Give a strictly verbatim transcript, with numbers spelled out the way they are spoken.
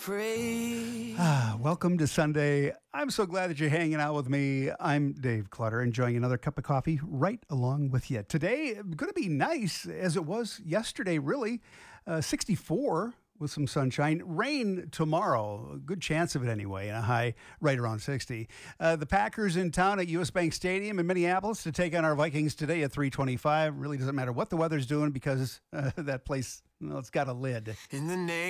Pray. Ah, welcome to Sunday. I'm so glad that you're hanging out with me. I'm Dave Clutter, enjoying another cup of coffee right along with you. Today, going to be nice as it was yesterday, really. Uh, sixty-four with some sunshine. Rain tomorrow, a good chance of it anyway, and a high right around sixty. Uh, the Packers in town at U S. Bank Stadium in Minneapolis to take on our Vikings today at three twenty-five. Really doesn't matter what the weather's doing because uh, that place, well, it's got a lid. In the name